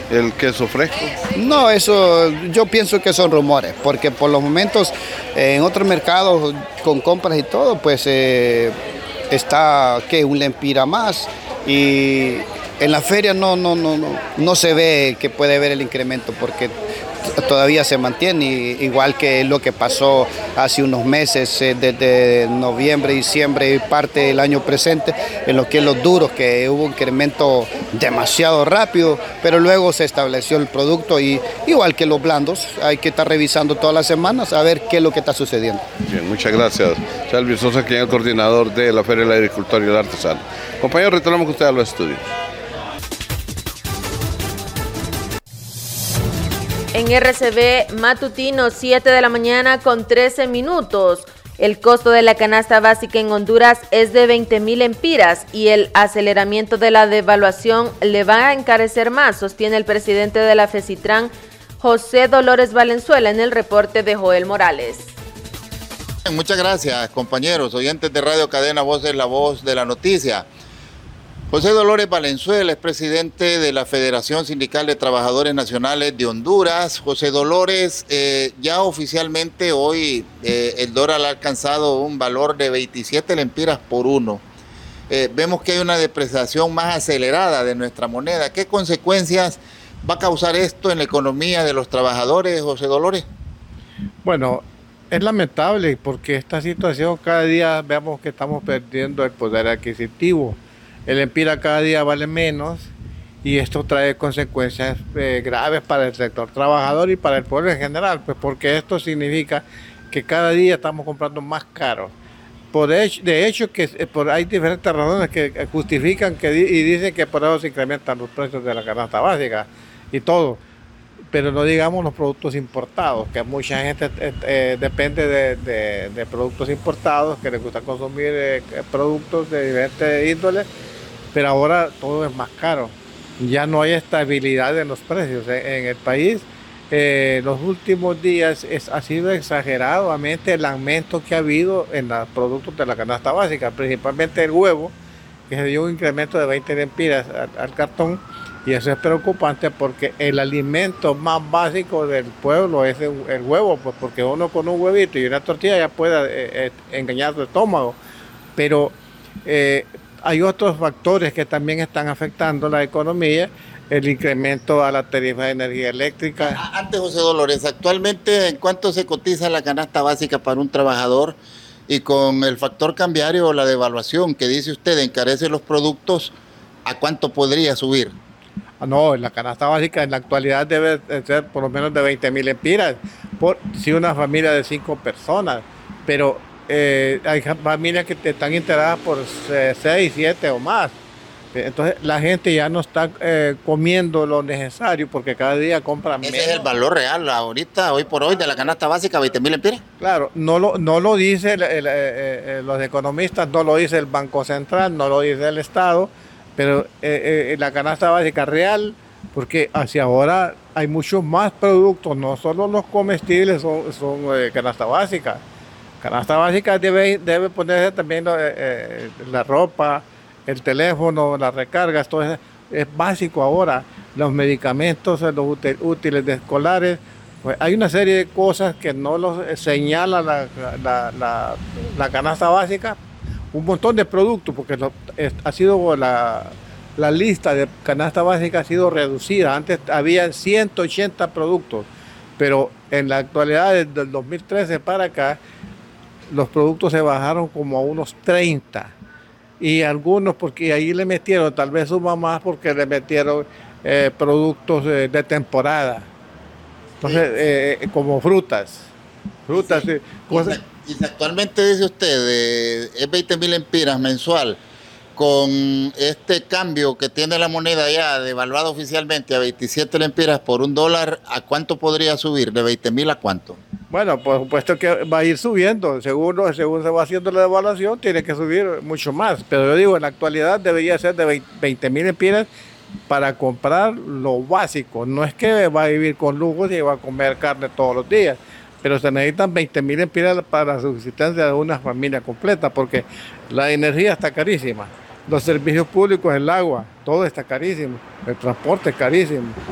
el queso fresco? No, eso yo pienso que son rumores, porque por los momentos en otros mercados con compras y todo, pues está que un lempira más y en la feria no se ve que puede haber el incremento porque todavía se mantiene, igual que lo que pasó hace unos meses, desde noviembre, diciembre y parte del año presente, en lo que es los duros, que hubo un incremento demasiado rápido, pero luego se estableció el producto y igual que los blandos, hay que estar revisando todas las semanas a ver qué es lo que está sucediendo. Bien, muchas gracias. Shelby Sosa, quien es el coordinador de la Feria del Agricultor y el Artesano. Compañero, retornamos con usted a los estudios. En RCB matutino, 7 de la mañana con 13 minutos. El costo de la canasta básica en Honduras es de 20.000 empiras y el aceleramiento de la devaluación le va a encarecer más, sostiene el presidente de la FECITRAN, José Dolores Valenzuela, en el reporte de Joel Morales. Muchas gracias, compañeros, oyentes de Radio Cadena Voz es la voz de la noticia. José Dolores Valenzuela es presidente de la Federación Sindical de Trabajadores Nacionales de Honduras. José Dolores, ya oficialmente hoy el dólar ha alcanzado un valor de 27 lempiras por uno. Vemos que hay una depreciación más acelerada de nuestra moneda. ¿Qué consecuencias va a causar esto en la economía de los trabajadores, José Dolores? Bueno, es lamentable porque esta situación cada día vemos que estamos perdiendo el poder adquisitivo. El empira cada día vale menos y esto trae consecuencias graves para el sector trabajador y para el pueblo en general, pues porque esto significa que cada día estamos comprando más caro. De hecho, hay diferentes razones que justifican y dicen que por eso se incrementan los precios de la canasta básica y todo. Pero no digamos los productos importados, que mucha gente depende de productos importados, que les gusta consumir productos de diferentes índoles, pero ahora todo es más caro. Ya no hay estabilidad en los precios en el país. Los últimos días ha sido exageradamente el aumento que ha habido en los productos de la canasta básica, principalmente el huevo, que se dio un incremento de 20 lempiras al cartón, y eso es preocupante porque el alimento más básico del pueblo es el huevo, pues porque uno con un huevito y una tortilla ya puede engañar su estómago, pero hay otros factores que también están afectando la economía, el incremento a la tarifa de energía eléctrica. Antes, José Dolores, actualmente, ¿en cuánto se cotiza la canasta básica para un trabajador? Y con el factor cambiario o la devaluación que dice usted encarece los productos, ¿a cuánto podría subir? No, la canasta básica en la actualidad debe ser por lo menos de 20.000 empiras, si una familia de 5 personas, pero hay familias que están integradas por 6, 7 o más. Entonces la gente ya no está comiendo lo necesario porque cada día compra menos. ¿Ese es el valor real ahorita, hoy por hoy, de la canasta básica, 20.000 empiras? Claro, no lo dice los economistas, no lo dice el Banco Central, no lo dice el Estado, pero la canasta básica real, porque hacia ahora hay muchos más productos, no solo los comestibles son canasta básica. Canasta básica debe ponerse también la ropa, el teléfono, las recargas, todo eso es básico ahora. Los medicamentos, los útiles escolares, pues hay una serie de cosas que no los señala la canasta básica. Un montón de productos, porque ha sido la lista de canasta básica ha sido reducida. Antes había 180 productos, pero en la actualidad, desde el 2013 para acá, los productos se bajaron como a unos 30. Y algunos, porque ahí le metieron, tal vez suma más porque le metieron productos de temporada. Entonces, como frutas, cosas. Y actualmente dice usted, es 20.000 empiras mensual, con este cambio que tiene la moneda ya devaluada oficialmente a 27 lempiras por $1, ¿a cuánto podría subir? ¿De 20.000 a cuánto? Bueno, por supuesto que va a ir subiendo, según se va haciendo la devaluación, tiene que subir mucho más, pero yo digo, en la actualidad debería ser de 20.000 empiras para comprar lo básico, no es que va a vivir con lujos y va a comer carne todos los días, pero se necesitan 20.000 empiras para la subsistencia de una familia completa, porque la energía está carísima, los servicios públicos, el agua, todo está carísimo, el transporte es carísimo.